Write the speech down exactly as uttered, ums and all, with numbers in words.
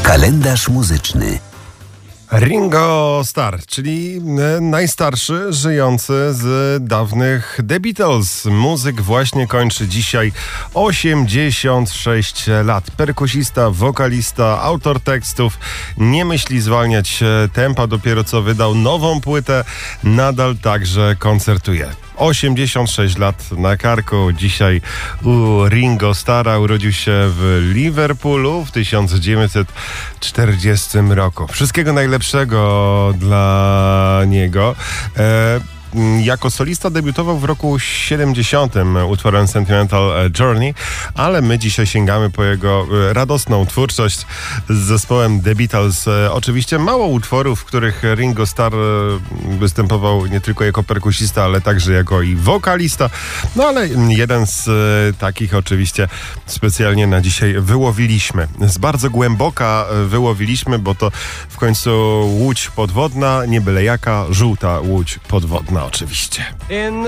Kalendarz muzyczny. Ringo Starr, czyli najstarszy żyjący z dawnych The Beatles. Muzyk właśnie kończy dzisiaj osiemdziesiąt sześć lat. Perkusista, wokalista, autor tekstów, nie myśli zwalniać tempa, dopiero co wydał nową płytę, nadal także koncertuje. osiemdziesiąt sześć lat na karku. Dzisiaj u Ringo Starra. Urodził się w Liverpoolu w tysiąc dziewięćset czterdziestym roku. Wszystkiego najlepszego dla niego. E, Jako solista debiutował w roku siedemdziesiątym utworem Sentimental Journey, ale my dzisiaj sięgamy po jego radosną twórczość z zespołem The Beatles. Oczywiście mało utworów, w których Ringo Starr występował nie tylko jako perkusista, ale także jako i wokalista. No ale jeden z takich oczywiście specjalnie na dzisiaj wyłowiliśmy. Z bardzo głęboka wyłowiliśmy, bo to w końcu łódź podwodna, nie byle jaka, żółta łódź podwodna oczywiście.